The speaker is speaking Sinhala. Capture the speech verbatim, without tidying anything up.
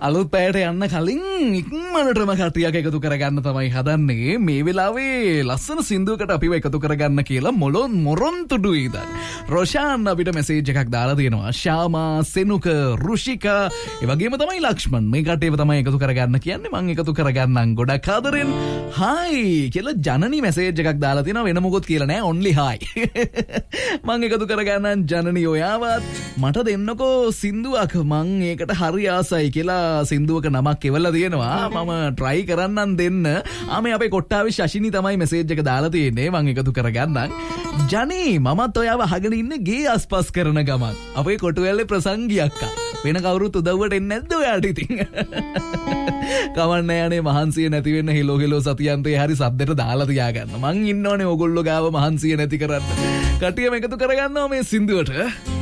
අලුත් පැයට යන්න කලින් ඉක්මනටම කට්ටියක් එකතු කරගන්න තමයි හදන්නේ. මේ වෙලාවේ ලස්සන සින්දුවකට අපිව එකතු කරගන්න කියලා මොලොන් මොරොන්තුඩු ඉදන් රොෂාන් අපිට මෙසේජ් එකක් දාලා තියෙනවා. ශාමා, සෙනුක, රුෂිකා, ඒ වගේම තමයි ලක්ෂ්මන් මේ කට්ටියව තමයි එකතු කරගන්න කියන්නේ. මම එකතු කරගන්නම් ගොඩක් ආදරෙන්. හායි කියලා ජනනි මෙසේජ් එකක් දාලා තියෙනවා. වෙන මොකොත් කියලා නෑ, ඔන්ලි හායි. මම එකතු කරගන්නම් ජනනි ඔයාවත්. මට දෙන්නකෝ සින්දුවක්, මං ඒකට හරි ආසයි කියලා සින්දුවක නමක් එවලා තියෙනවා. මම try කරන්නම් දෙන්න. ආ මේ අපේ කොට්ටාවේ ශෂිනි තමයි මෙසේජ් එක දාලා තියෙන්නේ. මම එකතු කරගන්නම්. ජනි මමත් ඔයාව අහගෙන ඉන්නේ ගේ අස්පස් කරන ගමන්. අපේ කොටුවැල්ලේ ප්‍රසංගියක් අක්කා. වෙන කවුරුත් උදව්වට එන්නේ නැද්ද ඔයාට ඉතින්? කවන්නේ යන්නේ මහන්සිය නැති වෙන්න හෙලෝ හෙලෝ සතියන්තේ හරි සද්දෙට දාලා තියාගන්න. මං ඉන්නෝනේ ඕගොල්ලෝ ගාව මහන්සිය නැති කරන්න. කටියම එකතු කරගන්නවා මේ සින්දුවට.